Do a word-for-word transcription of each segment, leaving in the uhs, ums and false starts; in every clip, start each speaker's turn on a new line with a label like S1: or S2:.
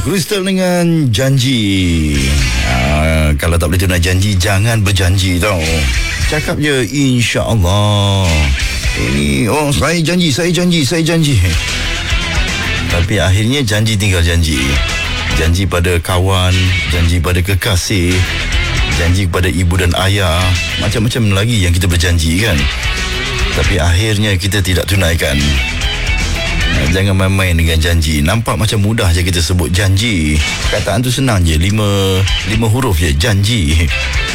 S1: Crystal dengan janji. uh, Kalau tak boleh tunai janji, jangan berjanji tau. Cakap je insya-Allah. Ini oh saya janji, saya janji, saya janji. Tapi akhirnya janji tinggal janji. Janji pada kawan, janji pada kekasih, janji kepada ibu dan ayah, macam-macam lagi yang kita berjanji kan. Tapi akhirnya kita tidak tunaikan. Jangan main-main dengan janji. Nampak macam mudah je kita sebut janji. Kataan tu senang je, lima lima huruf je, janji.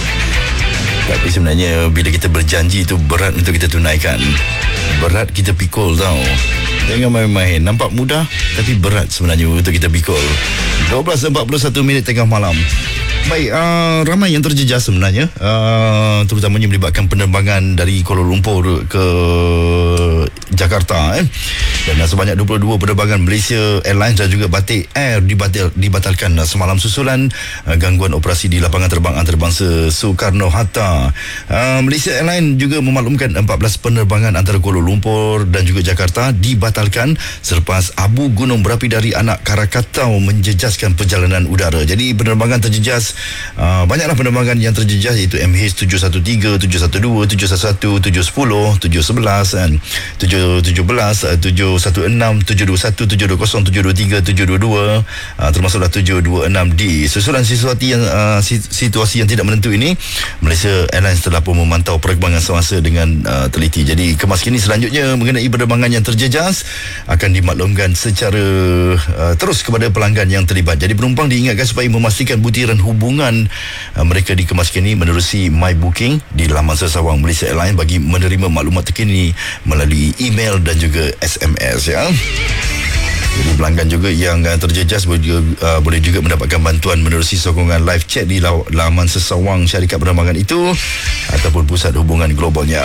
S1: Tapi sebenarnya bila kita berjanji tu berat untuk kita tunaikan. Berat kita pikul tau. Jangan main-main. Nampak mudah tapi berat sebenarnya untuk kita pikul. dua belas empat puluh satu minit tengah malam. Baik, uh, ramai yang terjejas sebenarnya, uh, terutamanya melibatkan penerbangan dari Kuala Lumpur ke Jakarta eh. Dan uh, sebanyak dua puluh dua penerbangan Malaysia Airlines dan juga Batik Air dibatal, dibatalkan uh, semalam susulan uh, gangguan operasi di lapangan terbang antarabangsa Soekarno-Hatta. uh, Malaysia Airlines juga memaklumkan empat belas penerbangan antara Kuala Lumpur dan juga Jakarta dibatalkan selepas abu gunung berapi dari anak Krakatau menjejaskan perjalanan udara. Jadi penerbangan terjejas. Uh, banyaklah penerbangan yang terjejas, iaitu M H tujuh satu tiga, tujuh satu dua, tujuh satu satu, tujuh sepuluh, tujuh sebelas dan tujuh tujuh belas, tujuh satu enam, tujuh dua satu, tujuh dua kosong, tujuh dua tiga, tujuh dua dua, uh, termasuklah tujuh dua enam D. Susulan situasi yang uh, situasi yang tidak menentu ini, Malaysia Airlines telah pun memantau perkembangan semasa dengan uh, teliti. Jadi kemaskini selanjutnya mengenai penerbangan yang terjejas akan dimaklumkan secara uh, terus kepada pelanggan yang terlibat. Jadi penumpang diingatkan supaya memastikan butiran hubungan uh, mereka dikemas kini menerusi My Booking di laman sesawang Malaysia Airlines bagi menerima maklumat terkini melalui email dan juga S M S ya. Jadi pelanggan juga yang uh, terjejas boleh juga, uh, boleh juga mendapatkan bantuan menerusi sokongan live chat di laman sesawang syarikat penerbangan itu ataupun pusat hubungan globalnya.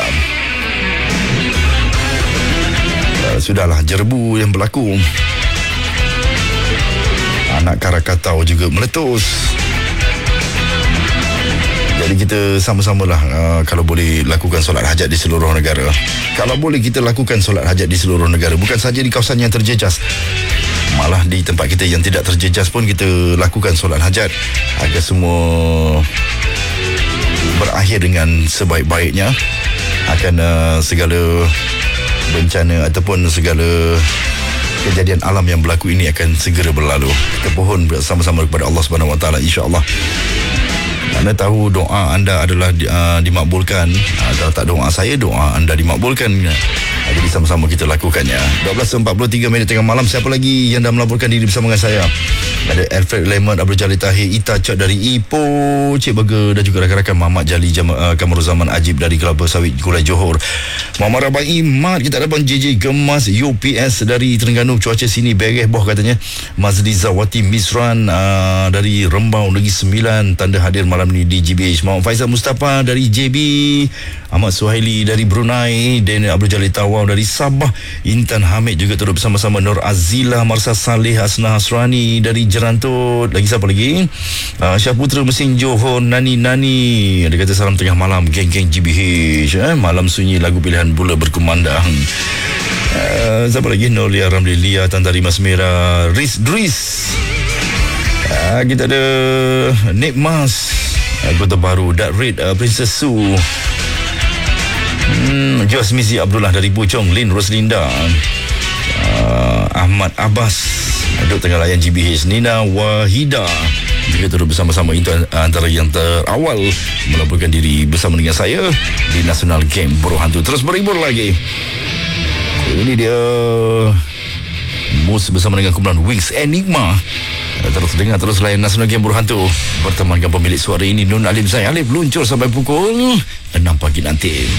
S1: Uh, sudahlah jerbu yang berlaku. Anak Krakatau juga meletus. Jadi kita sama-samalah uh, kalau boleh lakukan solat hajat di seluruh negara. Kalau boleh kita lakukan solat hajat di seluruh negara, bukan saja di kawasan yang terjejas. Malah di tempat kita yang tidak terjejas pun kita lakukan solat hajat agar semua berakhir dengan sebaik-baiknya. Akan uh, segala bencana ataupun segala kejadian alam yang berlaku ini akan segera berlalu. Kita pohon bersama-sama kepada Allah Subhanahu Wa Taala, insya-Allah. Anda tahu doa anda adalah uh, dimakbulkan. Uh, kalau tak doa saya, doa anda dimakbulkan. Uh, jadi sama-sama kita lakukannya. dua belas empat puluh tiga minit tengah malam. Siapa lagi yang dah melaporkan diri bersama dengan saya? Ada Alfred Lemon, Abdul Jalil Tahir, Ita Cak dari Ipoh, Cik Burger dan juga rakan-rakan Muhammad Jali Jam, uh, Kamaruzaman Ajib dari Kelapa Sawit Gulai Johor. Muhammad Rabai Mat, kita ada Abang J J Gemas U P S dari Terengganu. Cuaca sini beres boh katanya. Mazli Zawati Misran uh, dari Rembau Negeri Sembilan tanda hadir malam ni di G B H. Muhammad Faizal Mustafa dari J B, Ahmad Suhaili dari Brunei, dan Abdul Jalil Tawau dari Sabah. Intan Hamid juga turut bersama-sama. Nur Azila, Marsa Saleh, Hasna Hasrani dari Jerantut. Lagi siapa lagi? Uh, Syahputra Mesin Johor, Nani Nani. Dia kata salam tengah malam geng-geng G B H. Eh? Malam sunyi lagu pilihan bola berkumandang. Uh, siapa lagi? Nolia Ramlilia, Tantari Mas Merah, Riz Dris. Uh, kita ada Nick Mas, anggota baru, Dat Red, uh, Princess Sue, hmm, Jos Mizi Abdullah dari Puchong, Lin Roslinda, uh, Ahmad Abbas duduk tengah layan G B H, Nina Wahida juga turut bersama-sama. Itu antara yang terawal melaporkan diri bersama dengan saya di National Game Buruh Hantu. Terus berhibur lagi. Ini dia Mus bersama dengan kumpulan Wings Enigma. Terus dengar, terus layan National Game Buruh Hantu. Bertemankan pemilik suara ini Nun Alim. Saya Alif luncur sampai pukul enam pagi nanti.